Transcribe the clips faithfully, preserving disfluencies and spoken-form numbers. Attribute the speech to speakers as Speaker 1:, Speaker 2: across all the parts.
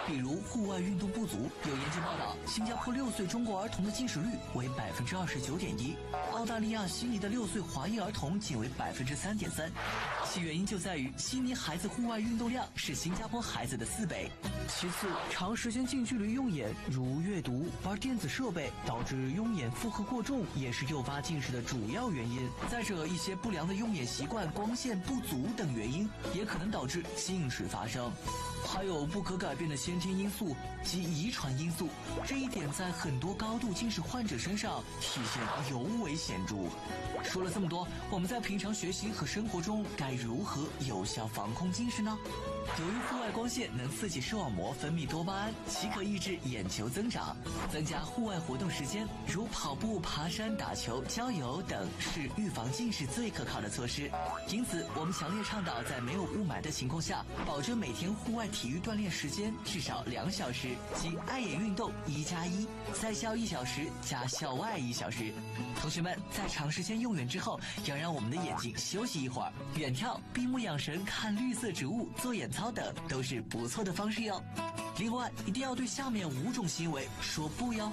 Speaker 1: 比如户外运动不足。有研究报道，新加坡六岁中国儿童的近视率为百分之二十九点一，澳大利亚悉尼的六岁华裔儿童仅为百分之三点三。其原因就在于悉尼孩子户外运动量是新加坡孩子的四倍。其次，长时间近距离用眼，如阅读、玩电子设备，导致用眼负荷过重，也是诱发近视的主要原因。再者，一些不良的用眼习惯、光线不足等原因，也可能导致近视发生。还有不可改变的先天因素及遗传因素，这一点在很多高度近视患者身上体现尤为显著。说了这么多，我们在平常学习和生活中该如何有效防控近视呢？由于户外光线能刺激视网膜分泌多巴胺，其可抑制眼球增长，增加户外活动时间，如跑步、爬山、打球、郊游等是预防近视最可靠的措施。因此，我们强烈倡导在没有雾霾的情况下，保证每天户外体育锻炼时间至少两小时，即爱眼运动一加一，在校一小时加校外一小时。同学们在长时间用眼之后，要让我们的眼睛休息一会儿，远眺、闭目养神、看绿色植物、做眼操等都是不错的方式哟。另外，一定要对下面五种行为说不哟。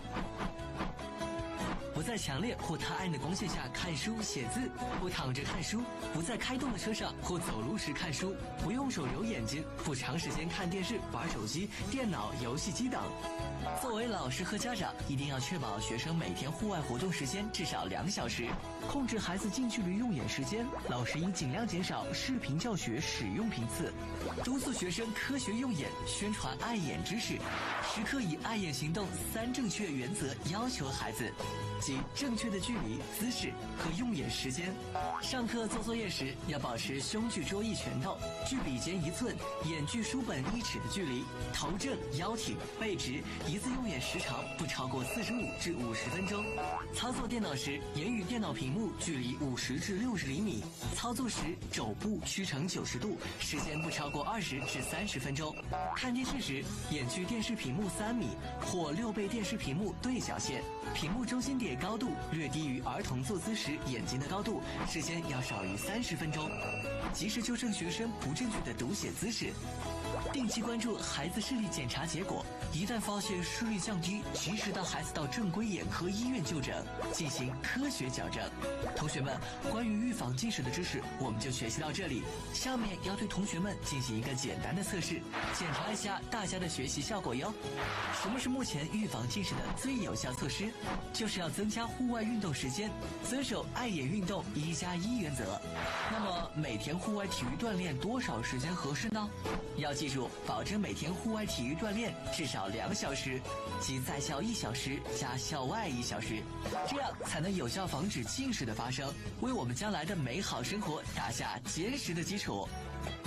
Speaker 1: 不在强烈或太暗的光线下看书写字，不躺着看书，不在开动的车上或走路时看书，不用手揉眼睛，不长时间看电视、玩手机、电脑、游戏机等。作为老师和家长，一定要确保学生每天户外活动时间至少两小时，控制孩子近距离用眼时间。老师应尽量减少视频教学使用频次，督促学生科学用眼，宣传爱眼知识，时刻以爱眼行动三正确原则要求孩子。即正确的距离、姿势和用眼时间。上课做作业时要保持胸距桌椅拳头，距笔尖一寸，眼距书本一尺的距离，头正腰挺背直，一次用眼时长不超过四十五至五十分钟。操作电脑时，眼与电脑屏幕距离五十至六十厘米，操作时肘部屈成九十度，时间不超过二十至三十分钟。看电视时，眼距电视屏幕三米或六倍电视屏幕对角线，屏幕中心点高度略低于儿童坐姿时眼睛的高度，时间要少于三十分钟。及时纠正学生不正确的读写姿势。定期关注孩子视力检查结果，一旦发现视力降低，及时带孩子到正规眼科医院就诊，进行科学矫正。同学们，关于预防近视的知识我们就学习到这里，下面要对同学们进行一个简单的测试，检查一下大家的学习效果哟。什么是目前预防近视的最有效措施？就是要增加户外运动时间，遵守爱眼运动一加一原则。那么每天户外体育锻炼多少时间合适呢？要记住，保证每天户外体育锻炼至少两小时，即在校一小时加校外一小时，这样才能有效防止近视的发生，为我们将来的美好生活打下坚实的基础。